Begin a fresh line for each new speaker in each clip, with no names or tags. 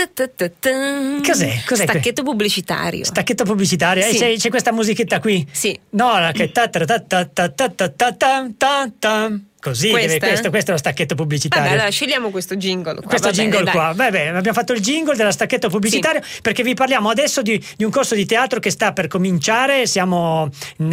Cos'è?
Stacchetto pubblicitario.
Stacchetto pubblicitario.
Sì.
C'è questa musichetta qui?
Sì.
No, la che così, questo è lo stacchetto pubblicitario.
Vabbè, allora scegliamo questo jingle qua.
Questo jingle qua. Vabbè, abbiamo fatto il jingle dello stacchetto pubblicitario, perché vi parliamo adesso di un corso di teatro che sta per cominciare. Siamo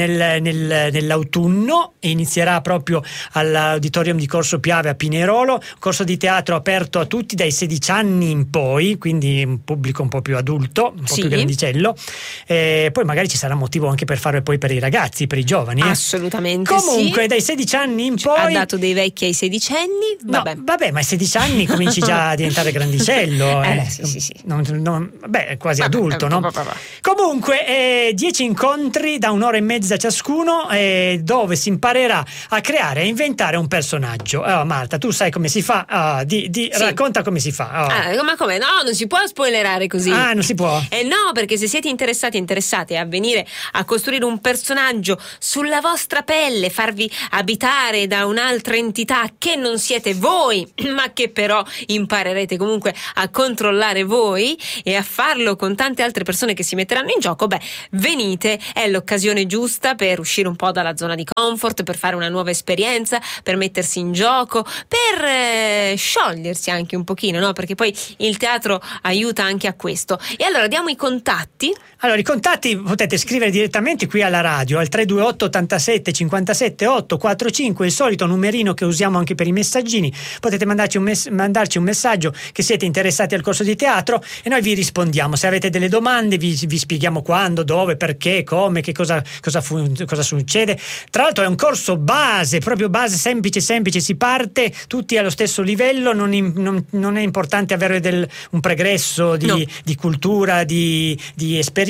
nell'autunno e inizierà proprio all'Auditorium di Corso Piave a Pinerolo. Un corso di teatro aperto a tutti dai 16 anni in poi, quindi un pubblico un po' più adulto, un po' più grandicello. Poi magari ci sarà motivo anche per farlo poi per i ragazzi, per i giovani.
Assolutamente.
Comunque, dai 16 anni in poi.
Ha dato dei vecchi ai 16 anni. Vabbè.
No, vabbè, ma ai 16 anni cominci già a diventare grandicello.
Sì.
È quasi adulto, no? Comunque, 10 incontri da 1 ora e mezza ciascuno, dove si imparerà a creare e inventare un personaggio. Marta, tu sai come si fa? Sì. Racconta come si fa.
Ma come? No, non si può spoilerare così.
Non si può?
No, perché se siete interessati a venire a costruire un personaggio sulla vostra pelle, farvi abitare da un'altra entità che non siete voi, ma che però imparerete comunque a controllare voi e a farlo con tante altre persone che si metteranno in gioco, venite, è l'occasione giusta per uscire un po' dalla zona di comfort, per fare una nuova esperienza, per mettersi in gioco, per sciogliersi anche un pochino, no? Perché poi il teatro aiuta anche a questo. E allora diamo i contatti.
Allora, i contatti potete scrivere direttamente qui alla radio al 328 87 57 845, il solito numerino che usiamo anche per i messaggini. Potete mandarci un messaggio che siete interessati al corso di teatro e noi vi rispondiamo. Se avete delle domande vi spieghiamo quando, dove, perché, come, che cosa succede. Tra l'altro è un corso base, proprio base, semplice, si parte tutti allo stesso livello, non è importante avere un pregresso di cultura, di esperienze,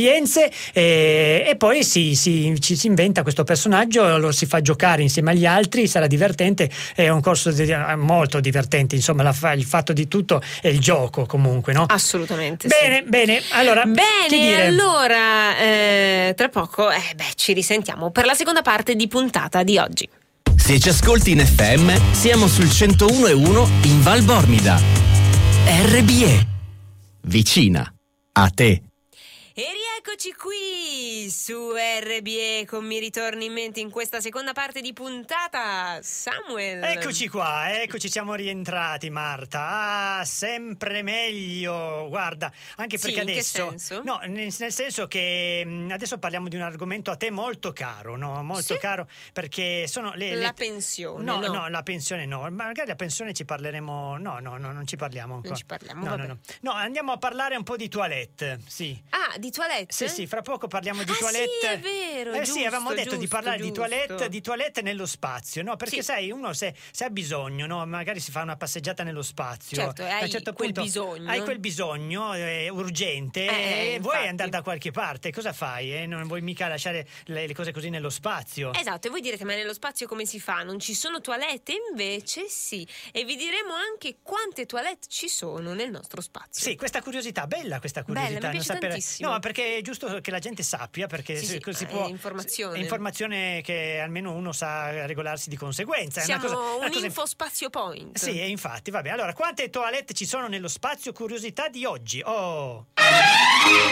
e poi ci si inventa questo personaggio, lo si fa giocare insieme agli altri, sarà divertente. È un corso molto divertente, insomma, il fatto di tutto è il gioco, comunque, no?
Assolutamente.
Bene, allora che dire?
Allora tra poco ci risentiamo per la seconda parte di puntata di oggi.
Se ci ascolti in FM, siamo sul 101.1 in Val Bormida. RBE, vicina a te.
E rieccoci qui su RBE con Mi ritorni in mente in questa seconda parte di puntata. Samuel.
Eccoci siamo rientrati, Marta. Sempre meglio, guarda, anche perché adesso.
In che senso?
No, nel senso che adesso parliamo di un argomento a te molto caro, no? Molto caro, perché sono
la pensione.
No, la pensione no. Magari la pensione ci parleremo. No, non ci parliamo ancora.
Non ci parliamo,
No, andiamo a parlare un po' di toilette, sì.
Di toilette?
Sì, fra poco parliamo di toilette.
Sì, è vero,
sì, avevamo detto di parlare di toilette nello spazio, no? Perché sai, uno se ha bisogno, no? Magari si fa una passeggiata nello spazio.
Certo,
a un certo punto hai quel bisogno urgente e vuoi andare da qualche parte, cosa fai? Non vuoi mica lasciare le cose così nello spazio.
Esatto, e voi direte, ma nello spazio come si fa? Non ci sono toilette? Invece sì, e vi diremo anche quante toilette ci sono nel nostro spazio.
Sì, bella questa curiosità.
Bella, mi piace tantissimo.
No, perché è giusto che la gente sappia, perché si può.
È informazione.
È informazione che almeno uno sa regolarsi di conseguenza.
Siamo un infospazio point.
Sì, e infatti, vabbè. Allora, quante toilette ci sono nello spazio? Curiosità di oggi.